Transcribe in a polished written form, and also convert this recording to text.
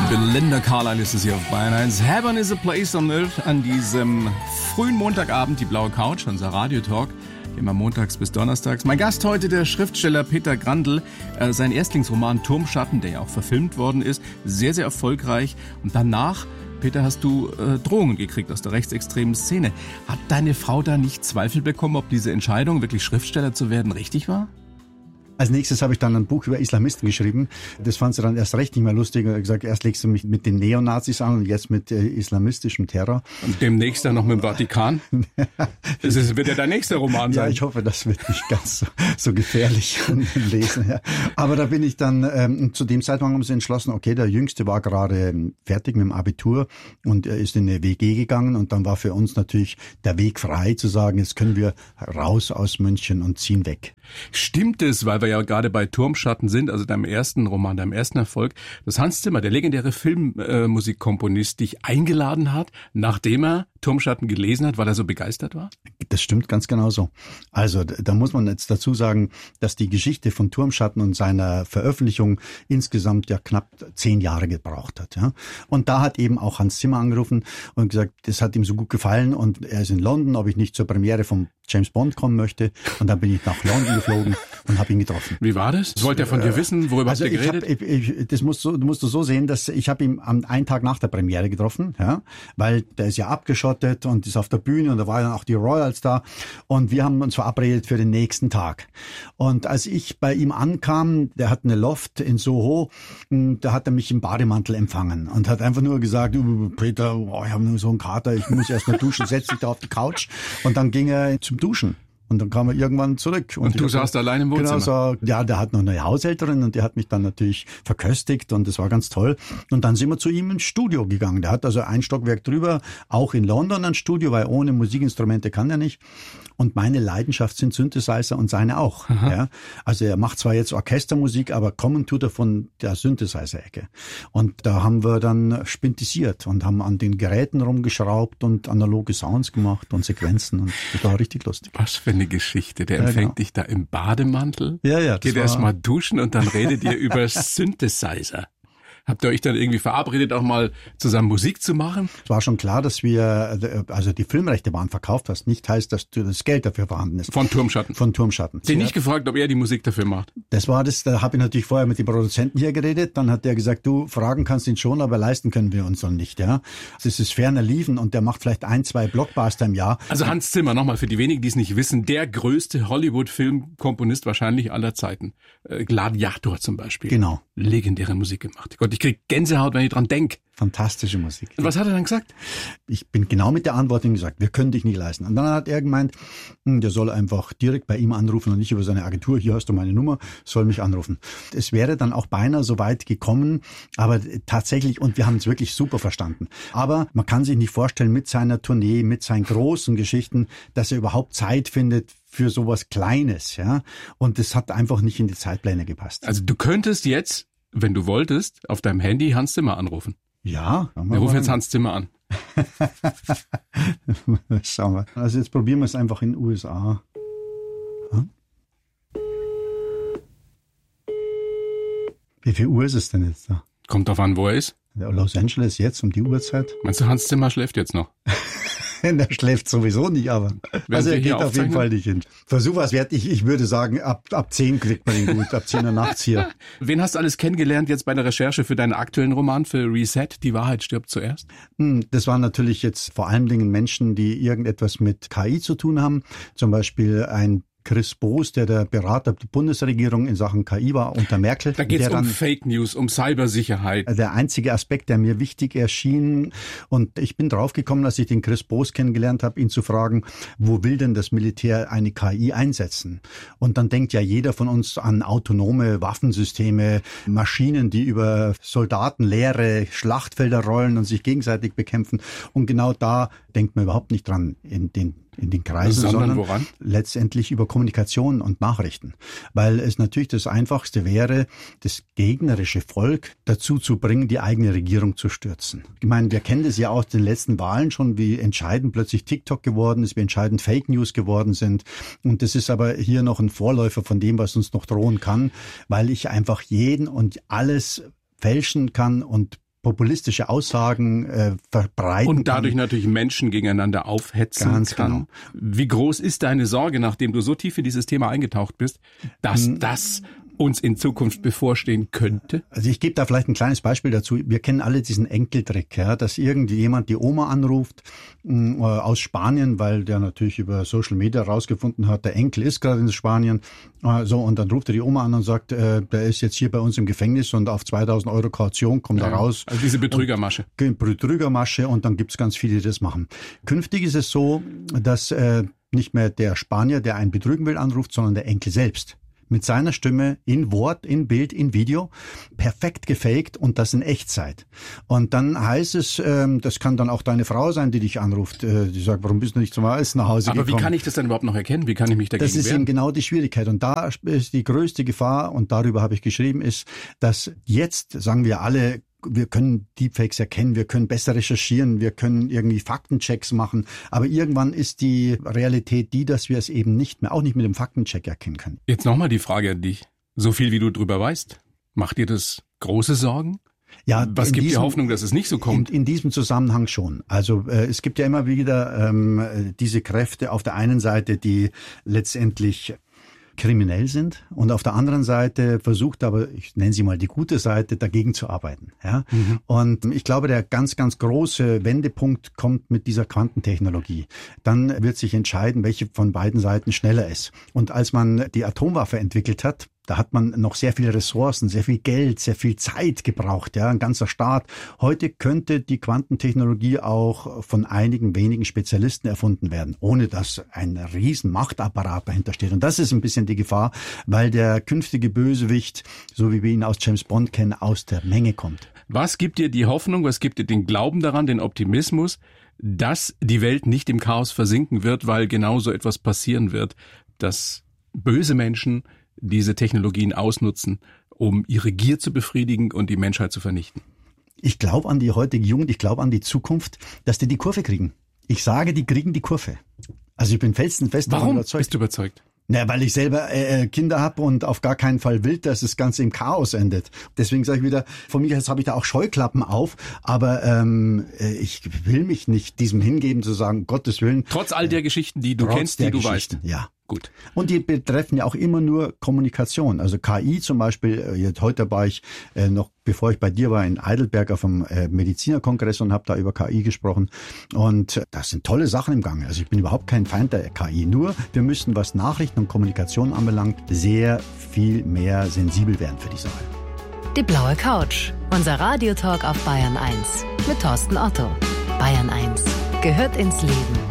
Belinda Carlisle ist es hier auf Bayern 1. Heaven is a place on earth an diesem frühen Montagabend, die blaue Couch, unser Radiotalk, immer montags bis donnerstags. Mein Gast heute, der Schriftsteller Peter Grandl, sein Erstlingsroman Turmschatten, der ja auch verfilmt worden ist, sehr, sehr erfolgreich. Und danach, Peter, hast du Drohungen gekriegt aus der rechtsextremen Szene. Hat deine Frau da nicht Zweifel bekommen, ob diese Entscheidung, wirklich Schriftsteller zu werden, richtig war? Als nächstes habe ich dann ein Buch über Islamisten geschrieben. Das fand sie dann erst recht nicht mehr lustig. Ich habe gesagt, erst legst du mich mit den Neonazis an und jetzt mit islamistischem Terror. Und demnächst dann noch mit dem Vatikan? Das wird ja dein nächster Roman sein. Ja, ich hoffe, das wird nicht ganz so gefährlich lesen. Ja. Aber da bin ich dann, zu dem Zeitpunkt haben sie entschlossen, okay, der Jüngste war gerade fertig mit dem Abitur und er ist in eine WG gegangen und dann war für uns natürlich der Weg frei zu sagen, jetzt können wir raus aus München und ziehen weg. Stimmt es, weil wir ja gerade bei Turmschatten sind, also deinem ersten Roman, deinem ersten Erfolg, dass Hans Zimmer, der legendäre Filmmusikkomponist, dich eingeladen hat, nachdem er Turmschatten gelesen hat, weil er so begeistert war? Das stimmt ganz genau so. Also da muss man jetzt dazu sagen, dass die Geschichte von Turmschatten und seiner Veröffentlichung insgesamt ja knapp 10 Jahre gebraucht hat. Ja. Und da hat eben auch Hans Zimmer angerufen und gesagt, das hat ihm so gut gefallen und er ist in London, ob ich nicht zur Premiere von James Bond kommen möchte. Und dann bin ich nach London geflogen und habe ihn getroffen. Wie war das? Wollte er von dir wissen? Worüber habt ihr geredet? Das musst du so sehen, dass ich habe ihn einen Tag nach der Premiere getroffen, ja, weil der ist ja abgeschottet und ist auf der Bühne und da waren dann auch die Royals da und wir haben uns verabredet für den nächsten Tag. Und als ich bei ihm ankam, der hat eine Loft in Soho, da hat er mich im Bademantel empfangen und hat einfach nur gesagt, Peter, ich habe nur so einen Kater, ich muss erst mal duschen, setz dich da auf die Couch. Und dann ging er zum Duschen. Und dann kam er irgendwann zurück. Und du saßt allein im Wohnzimmer? Genau, so, ja, der hat noch eine Haushälterin und die hat mich dann natürlich verköstigt und das war ganz toll. Und dann sind wir zu ihm ins Studio gegangen. Der hat also ein Stockwerk drüber, auch in London ein Studio, weil ohne Musikinstrumente kann er nicht. Und meine Leidenschaft sind Synthesizer und seine auch. Ja. Also er macht zwar jetzt Orchestermusik, aber kommen tut er von der Synthesizer-Ecke. Und da haben wir dann spintisiert und haben an den Geräten rumgeschraubt und analoge Sounds gemacht und Sequenzen. Und das war richtig lustig. Was für eine Geschichte. Der empfängt dich da im Bademantel, geht erst mal duschen und dann redet ihr über Synthesizer. Habt ihr euch dann irgendwie verabredet, auch mal zusammen Musik zu machen? Es war schon klar, dass wir, also die Filmrechte waren verkauft, was nicht heißt, dass das Geld dafür vorhanden ist. Von Turmschatten? Von Turmschatten. Den nicht gefragt, ob er die Musik dafür macht? Da habe ich natürlich vorher mit dem Produzenten hier geredet, dann hat der gesagt, du, fragen kannst ihn schon, aber leisten können wir uns noch nicht, ja. Das ist ferner liefen und der macht vielleicht 1, 2 Blockbuster im Jahr. Also Hans Zimmer, nochmal für die wenigen, die es nicht wissen, der größte Hollywood-Filmkomponist wahrscheinlich aller Zeiten. Gladiator zum Beispiel. Genau. Legendäre Musik gemacht. Gott, ich krieg Gänsehaut, wenn ich dran denke. Fantastische Musik. Und was hat er dann gesagt? Ich bin genau mit der Antwort ihm gesagt, wir können dich nicht leisten. Und dann hat er gemeint, der soll einfach direkt bei ihm anrufen und nicht über seine Agentur. Hier hast du meine Nummer, soll mich anrufen. Es wäre dann auch beinahe so weit gekommen, aber tatsächlich, und wir haben es wirklich super verstanden. Aber man kann sich nicht vorstellen, mit seiner Tournee, mit seinen großen Geschichten, dass er überhaupt Zeit findet für sowas Kleines, ja. Und das hat einfach nicht in die Zeitpläne gepasst. Also du könntest jetzt, wenn du wolltest, auf deinem Handy Hans Zimmer anrufen. Ja. Wir rufen jetzt Hans Zimmer an. Schauen wir. Also jetzt probieren wir es einfach in den USA. Hm? Wie viel Uhr ist es denn jetzt da? Kommt drauf an, wo er ist. Los Angeles jetzt um die Uhrzeit. Meinst du, Hans Zimmer schläft jetzt noch? Der schläft sowieso nicht, aber also er geht auf jeden Fall nicht hin. Versuch was wert. Ich würde sagen, ab 10 kriegt man ihn gut, ab 10 Uhr nachts hier. Wen hast du alles kennengelernt jetzt bei der Recherche für deinen aktuellen Roman, für Reset, Die Wahrheit stirbt zuerst? Das waren natürlich jetzt vor allen Dingen Menschen, die irgendetwas mit KI zu tun haben. Zum Beispiel ein Chris Boos, der Berater der Bundesregierung in Sachen KI war unter Merkel. Da geht es um Fake News, um Cybersicherheit. Der einzige Aspekt, der mir wichtig erschien. Und ich bin draufgekommen, als ich den Chris Boos kennengelernt habe, ihn zu fragen, wo will denn das Militär eine KI einsetzen? Und dann denkt ja jeder von uns an autonome Waffensysteme, Maschinen, die über Soldaten leere Schlachtfelder rollen und sich gegenseitig bekämpfen. Und genau da denkt man überhaupt nicht dran in den Kreisen, sondern woran? Letztendlich über Kommunikation und Nachrichten. Weil es natürlich das Einfachste wäre, das gegnerische Volk dazu zu bringen, die eigene Regierung zu stürzen. Ich meine, wir kennen das ja aus den letzten Wahlen schon, wie entscheidend plötzlich TikTok geworden ist, wie entscheidend Fake News geworden sind. Und das ist aber hier noch ein Vorläufer von dem, was uns noch drohen kann, weil ich einfach jeden und alles fälschen kann und populistische Aussagen verbreiten und dadurch natürlich Menschen gegeneinander aufhetzen Ganz kann. genau. Wie groß ist deine Sorge, nachdem du so tief in dieses Thema eingetaucht bist, dass das uns in Zukunft bevorstehen könnte? Also ich gebe da vielleicht ein kleines Beispiel dazu. Wir kennen alle diesen Enkeltrick, ja, dass irgendjemand die Oma anruft aus Spanien, weil der natürlich über Social Media rausgefunden hat, der Enkel ist gerade in Spanien. Und dann ruft er die Oma an und sagt, der ist jetzt hier bei uns im Gefängnis und auf 2.000 Euro Kaution kommt er raus. Also diese Betrügermasche. Betrügermasche, und dann gibt's ganz viele, die das machen. Künftig ist es so, dass nicht mehr der Spanier, der einen betrügen will, anruft, sondern der Enkel selbst. Mit seiner Stimme in Wort, in Bild, in Video, perfekt gefaked, und das in Echtzeit. Und dann heißt es, das kann dann auch deine Frau sein, die dich anruft, die sagt, warum bist du nicht zum Essen nach Hause gekommen? Aber wie kann ich das dann überhaupt noch erkennen? Wie kann ich mich dagegen wehren? Das ist eben genau die Schwierigkeit. Und da ist die größte Gefahr, und darüber habe ich geschrieben, ist, dass jetzt, sagen wir alle, wir können Deepfakes erkennen, wir können besser recherchieren, wir können irgendwie Faktenchecks machen, aber irgendwann ist die Realität die, dass wir es eben nicht mehr, auch nicht mit dem Faktencheck erkennen können. Jetzt nochmal die Frage an dich. So viel wie du drüber weißt, macht dir das große Sorgen? Ja, was gibt dir Hoffnung, dass es nicht so kommt? In diesem Zusammenhang schon. Also es gibt ja immer wieder diese Kräfte auf der einen Seite, die letztendlich kriminell sind, und auf der anderen Seite versucht aber, ich nenne sie mal die gute Seite, dagegen zu arbeiten. Ja? Und ich glaube, der ganz, ganz große Wendepunkt kommt mit dieser Quantentechnologie. Dann wird sich entscheiden, welche von beiden Seiten schneller ist. Und als man die Atomwaffe entwickelt hat, da hat man noch sehr viele Ressourcen, sehr viel Geld, sehr viel Zeit gebraucht, ja, ein ganzer Staat. Heute könnte die Quantentechnologie auch von einigen wenigen Spezialisten erfunden werden, ohne dass ein riesen Machtapparat dahinter steht. Und das ist ein bisschen die Gefahr, weil der künftige Bösewicht, so wie wir ihn aus James Bond kennen, aus der Menge kommt. Was gibt dir die Hoffnung, was gibt dir den Glauben daran, den Optimismus, dass die Welt nicht im Chaos versinken wird, weil genau so etwas passieren wird, dass böse Menschen diese Technologien ausnutzen, um ihre Gier zu befriedigen und die Menschheit zu vernichten? Ich glaube an die heutige Jugend, ich glaube an die Zukunft, dass die Kurve kriegen. Ich sage, die kriegen die Kurve. Also ich bin felsenfest davon überzeugt. Warum bist du überzeugt? Na, weil ich selber Kinder habe und auf gar keinen Fall will, dass das Ganze im Chaos endet. Deswegen sage ich wieder, von mir aus habe ich da auch Scheuklappen auf, aber ich will mich nicht diesem hingeben zu sagen, Gottes Willen. Trotz all der Geschichten, die du kennst, die du weißt. Ja. Gut. Und die betreffen ja auch immer nur Kommunikation. Also KI zum Beispiel, jetzt heute war ich noch, bevor ich bei dir war, in Heidelberg auf dem Medizinerkongress und habe da über KI gesprochen. Und das sind tolle Sachen im Gange. Also ich bin überhaupt kein Feind der KI. Nur wir müssen, was Nachrichten und Kommunikation anbelangt, sehr viel mehr sensibel werden für die Sache. Die blaue Couch. Unser Radiotalk auf Bayern 1 mit Thorsten Otto. Bayern 1 gehört ins Leben.